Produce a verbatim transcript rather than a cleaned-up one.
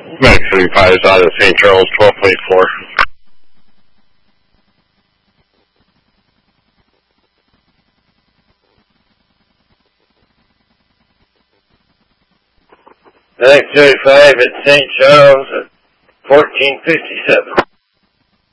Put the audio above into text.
Max thirty-five is out of Saint Charles, twelve twenty-four. Max thirty-five at Saint Charles at fourteen fifty-seven.